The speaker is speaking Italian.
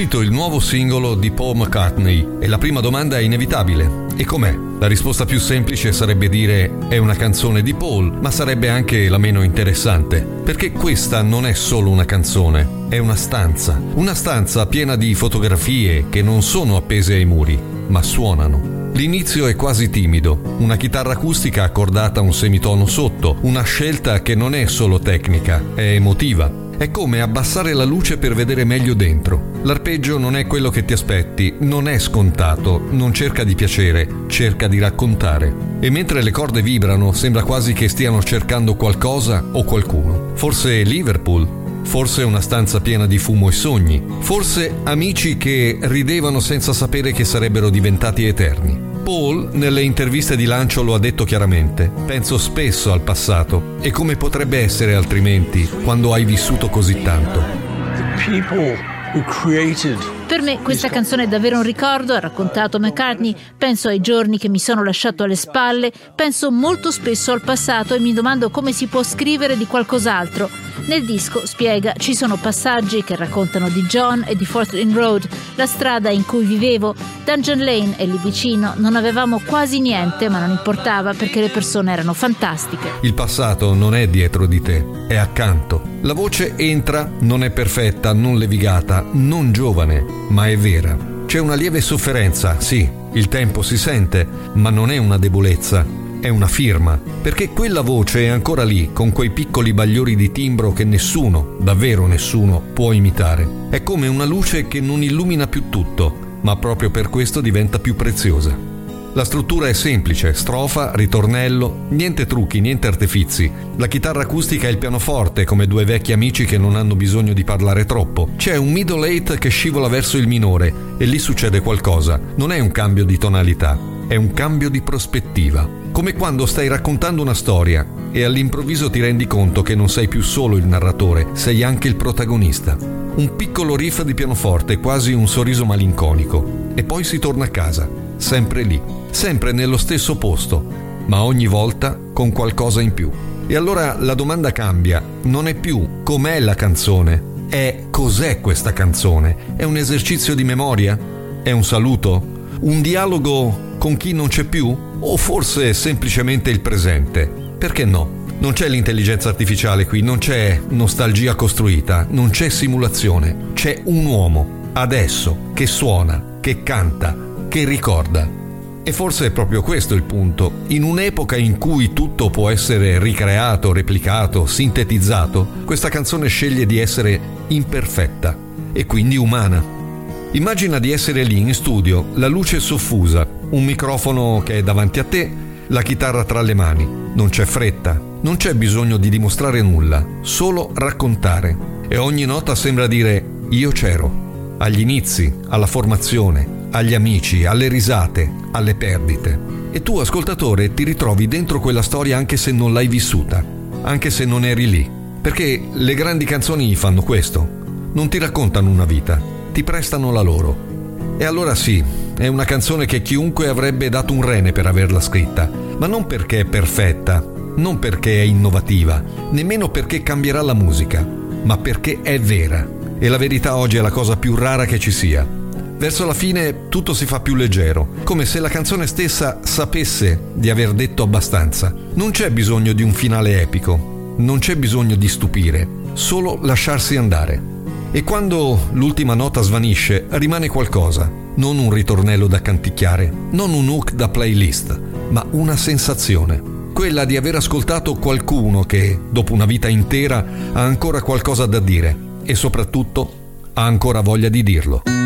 uscito il nuovo singolo di Paul McCartney e la prima domanda è inevitabile. E com'è? La risposta più semplice sarebbe dire è una canzone di Paul, ma sarebbe anche la meno interessante, perché questa non è solo una canzone, è una stanza piena di fotografie che non sono appese ai muri, ma suonano. L'inizio è quasi timido, una chitarra acustica accordata a un semitono sotto, una scelta che non è solo tecnica, è emotiva. È come abbassare la luce per vedere meglio dentro. L'arpeggio non è quello che ti aspetti, non è scontato, non cerca di piacere, cerca di raccontare. E mentre le corde vibrano, sembra quasi che stiano cercando qualcosa o qualcuno. Forse Liverpool, forse una stanza piena di fumo e sogni, forse amici che ridevano senza sapere che sarebbero diventati eterni. Paul, nelle interviste di lancio, lo ha detto chiaramente: penso spesso al passato e come potrebbe essere altrimenti quando hai vissuto così tanto. Per me questa canzone è davvero un ricordo, ha raccontato McCartney. Penso ai giorni che mi sono lasciato alle spalle, penso molto spesso al passato e mi domando come si può scrivere di qualcos'altro. Nel disco, spiega, ci sono passaggi che raccontano di John e di Fortin Road, la strada in cui vivevo. Dungeon Lane è lì vicino, non avevamo quasi niente, ma non importava perché le persone erano fantastiche. Il passato non è dietro di te, è accanto. La voce entra, non è perfetta, non levigata, non giovane, ma è vera. C'è una lieve sofferenza, sì, il tempo si sente, ma non è una debolezza. È una firma, perché quella voce è ancora lì, con quei piccoli bagliori di timbro che nessuno, davvero nessuno, può imitare. È come una luce che non illumina più tutto, ma proprio per questo diventa più preziosa. La struttura è semplice, strofa, ritornello, niente trucchi, niente artifizi. La chitarra acustica e il pianoforte, come due vecchi amici che non hanno bisogno di parlare troppo. C'è un middle eight che scivola verso il minore e lì succede qualcosa. Non è un cambio di tonalità, è un cambio di prospettiva. Come quando stai raccontando una storia e all'improvviso ti rendi conto che non sei più solo il narratore, sei anche il protagonista. Un piccolo riff di pianoforte, quasi un sorriso malinconico. E poi si torna a casa, sempre lì, sempre nello stesso posto, ma ogni volta con qualcosa in più. E allora la domanda cambia, non è più com'è la canzone, è cos'è questa canzone? È un esercizio di memoria? È un saluto? Un dialogo con chi non c'è più? O forse semplicemente il presente? Perché no? Non c'è l'intelligenza artificiale qui, non c'è nostalgia costruita, non c'è simulazione. C'è un uomo, adesso, che suona, che canta, che ricorda. E forse è proprio questo il punto. In un'epoca in cui tutto può essere ricreato, replicato, sintetizzato, questa canzone sceglie di essere imperfetta e quindi umana. Immagina di essere lì in studio, la luce soffusa, un microfono che è davanti a te, la chitarra tra le mani. Non c'è fretta, non c'è bisogno di dimostrare nulla, solo raccontare. E ogni nota sembra dire io c'ero, agli inizi, alla formazione, agli amici, alle risate, alle perdite. E tu, ascoltatore, ti ritrovi dentro quella storia anche se non l'hai vissuta, anche se non eri lì. Perché le grandi canzoni fanno questo, non ti raccontano una vita, ti prestano la loro. E allora sì, è una canzone che chiunque avrebbe dato un rene per averla scritta, ma non perché è perfetta, non perché è innovativa, nemmeno perché cambierà la musica, ma perché è vera. E la verità oggi è la cosa più rara che ci sia. Verso la fine tutto si fa più leggero, come se la canzone stessa sapesse di aver detto abbastanza. Non c'è bisogno di un finale epico, non c'è bisogno di stupire, solo lasciarsi andare. E quando l'ultima nota svanisce, rimane qualcosa, non un ritornello da canticchiare, non un hook da playlist, ma una sensazione, quella di aver ascoltato qualcuno che, dopo una vita intera, ha ancora qualcosa da dire e soprattutto ha ancora voglia di dirlo.